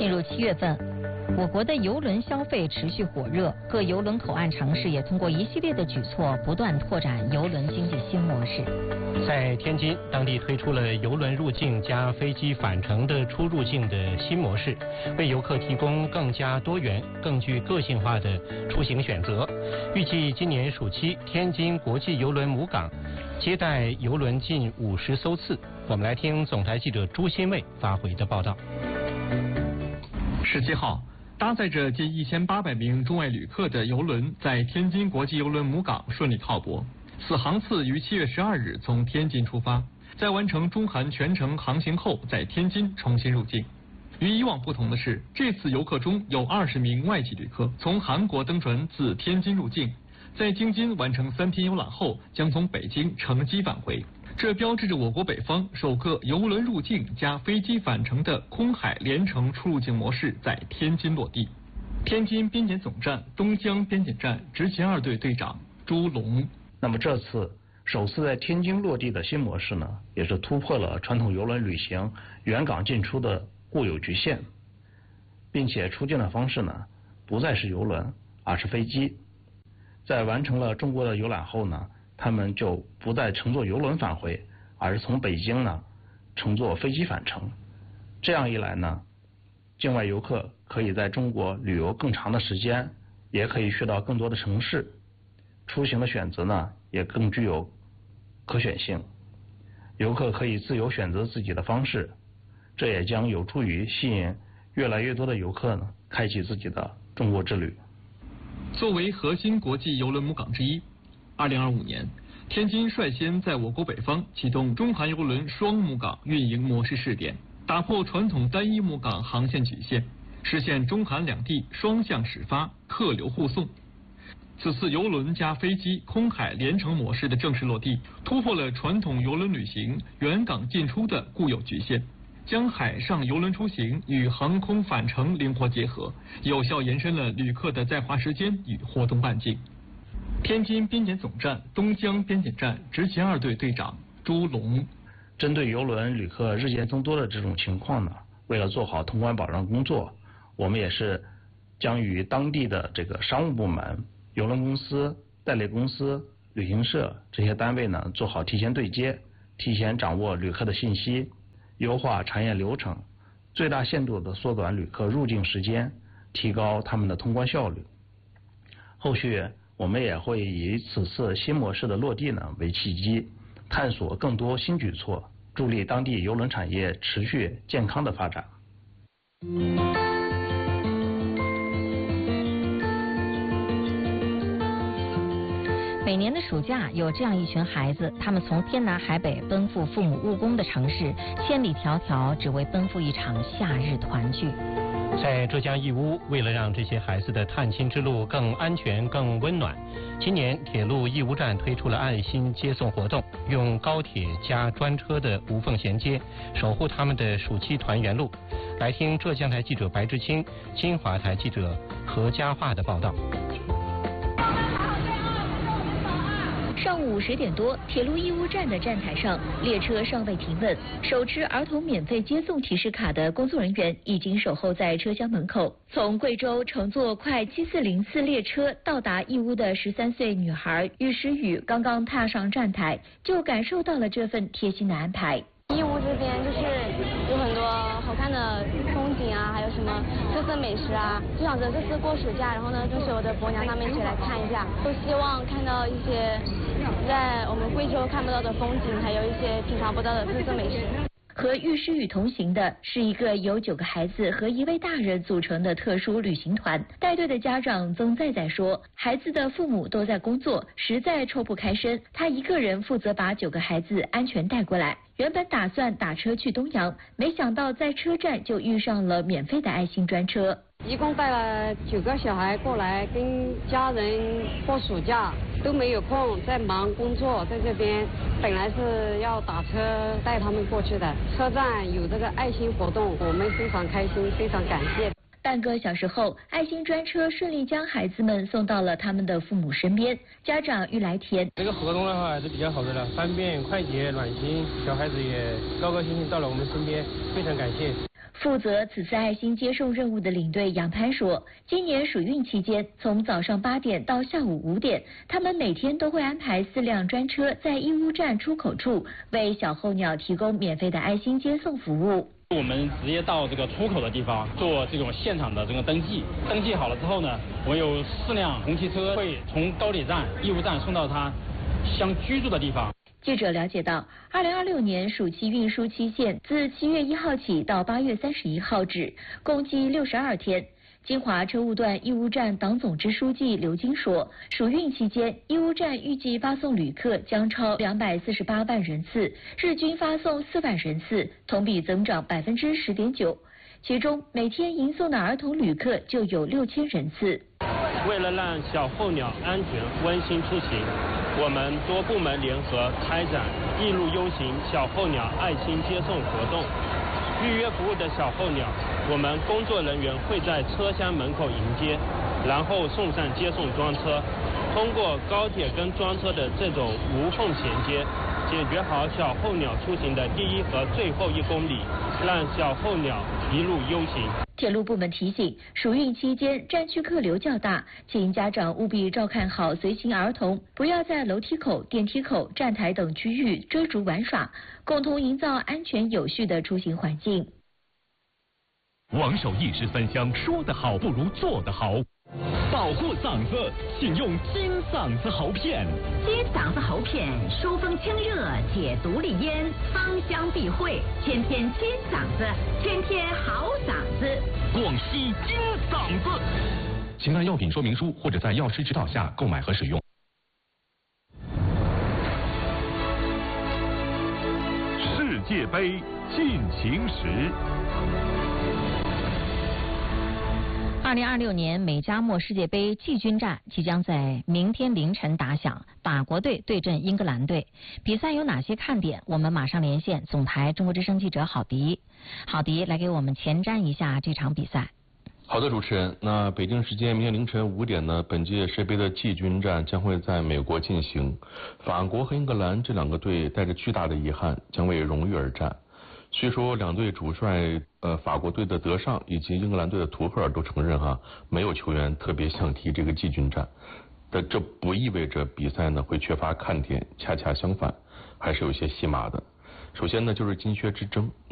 进入7月份，我国的邮轮消费持续火热，各邮轮口岸城市也通过一系列的举措，不断拓展邮轮经济新模式。 在天津，当地推出了邮轮入境加飞机返程的出入境的新模式，为游客提供更加多元、更具个性化的出行选择。预计今年暑期，天津国际邮轮母港接待邮轮近50艘次。我们来听总台记者朱新卫发回的报道。 17号，搭载着近1800名中外旅客的邮轮在天津国际邮轮母港顺利靠泊。此航次于7月12日从天津出发，在完成中韩全程航行后，在天津重新入境。与以往不同的是，这次游客中有20名外籍旅客从韩国登船自天津入境，在京津完成3天游览后，将从北京乘机返回。这标志着我国北方首个邮轮入境加飞机返程的空海联程出入境模式在天津落地。天津边检总站东江边检站执勤2队队长朱龙。 那么这次首次在天津落地的新模式呢，也是突破了传统邮轮旅行原港进出的固有局限，并且出境的方式呢，不再是邮轮，而是飞机。在完成了中国的游览后呢，他们就不再乘坐邮轮返回，而是从北京呢乘坐飞机返程。这样一来呢，境外游客可以在中国旅游更长的时间，也可以去到更多的城市，出行的选择呢也更具有可选性，游客可以自由选择自己的方式，这也将有助于吸引越来越多的游客呢开启自己的中国之旅。 作为核心国际邮轮母港之一，2025年，天津率先在我国北方启动中韩邮轮双母港运营模式试点，打破传统单一母港航线局限，实现中韩两地双向始发、客流互送。此次邮轮加飞机空海联程模式的正式落地，突破了传统邮轮旅行原港进出的固有局限，将海上邮轮出行与航空返程灵活结合，有效延伸了旅客的在华时间与活动半径。天津边检总站东江边检站执勤2队队长朱龙。 针对邮轮旅客日渐增多的这种情况呢，为了做好通关保障工作，我们也是将与当地的这个商务部门、邮轮公司、代理公司、旅行社这些单位呢，做好提前对接，提前掌握旅客的信息，优化查验流程，最大限度地缩短旅客入境时间，提高他们的通关效率。后续我们也会以此次新模式的落地呢为契机，探索更多新举措，助力当地邮轮产业持续健康的发展。 每年的暑假，有这样一群孩子，他们从天南海北奔赴父母务工的城市，千里迢迢只为奔赴一场夏日团聚。 在浙江义乌，为了让这些孩子的探亲之路更安全、更温暖，今年铁路义乌站推出了爱心接送活动，用高铁加专车的无缝衔接，守护他们的暑期团圆路。来听浙江台记者白志清、金华台记者何佳桦的报道。 上午10点多，铁路义乌站的站台上，列车尚未停稳，手持儿童免费接送提示卡的工作人员已经守候在车厢门口。从贵州乘坐快7404列车到达义乌的13岁女孩喻诗雨刚刚踏上站台，就感受到了这份贴心的安排。 义乌这边就是有很多好看的风景啊，还有什么特色美食啊，就想着这次过暑假，然后呢跟随我的伯娘他们一起来看一下，都希望看到一些在我们贵州看不到的风景，还有一些品尝不到的特色美食。 和喻诗雨同行的是一个由9个孩子和1位大人组成的特殊旅行团。带队的家长曾在在说，孩子的父母都在工作，实在抽不开身，他一个人负责把9个孩子安全带过来。原本打算打车去东阳，没想到在车站就遇上了免费的爱心专车。 一共带了9个小孩过来跟家人过暑假，都没有空，在忙工作，在这边本来是要打车带他们过去的，车站有这个爱心活动，我们非常开心，非常感谢。 半个小时后，爱心专车顺利将孩子们送到了他们的父母身边。家长玉来田， 这个活动的话还是比较好的了，方便快捷暖心，小孩子也高高兴兴到了我们身边，非常感谢。 负责此次爱心接送任务的领队杨潘说，今年暑运期间，从早上8点到下午5点，他们每天都会安排4辆专车在义乌站出口处为小候鸟提供免费的爱心接送服务。 我们直接到这个出口的地方做这种现场的这个登记，登记好了之后呢，我有4辆红旗车会从高铁站、义乌站送到他相居住的地方。 记者了解到，2026年暑期运输期限自7月1号起到8月31号止，共计62天。金华车务段义乌站党总支书记刘金说，暑运期间，义乌站预计发送旅客将超248万人次，日均发送4万人次，同比增长10.9%。其中，每天迎送的儿童旅客就有6000人次。 为了让小候鸟安全温馨出行，我们多部门联合开展一路优行小候鸟爱心接送活动。预约服务的小候鸟，我们工作人员会在车厢门口迎接，然后送上接送专车。通过高铁跟专车的这种无缝衔接，解决好小候鸟出行的第一和最后1公里，让小候鸟一路优行。 铁路部门提醒，暑运期间站区客流较大，请家长务必照看好随行儿童，不要在楼梯口、电梯口、站台等区域追逐玩耍，共同营造安全有序的出行环境。 王守义是3香，说得好不如做得好。保护嗓子，请用金嗓子喉片。 金嗓子喉片，疏风清热，解毒利咽，芳香避秽，天天金嗓子，天天好嗓子。 广西金嗓子。请按药品说明书或者在药师指导下购买和使用。世界杯进行时。 2026年美加墨世界杯季军战即将在明天凌晨打响，法国队对阵英格兰队。比赛有哪些看点？我们马上连线总台中国之声记者郝迪。郝迪来给我们前瞻一下这场比赛。 好的，主持人。那北京时间明天凌晨5点呢，本届世界杯的季军战将会在美国进行。法国和英格兰这2个队带着巨大的遗憾，将为荣誉而战。虽说2队主帅法国队的德尚以及英格兰队的图赫尔都承认没有球员特别想踢这个季军战，但这不意味着比赛呢会缺乏看点，恰恰相反，还是有些戏码的。首先呢就是金靴之争，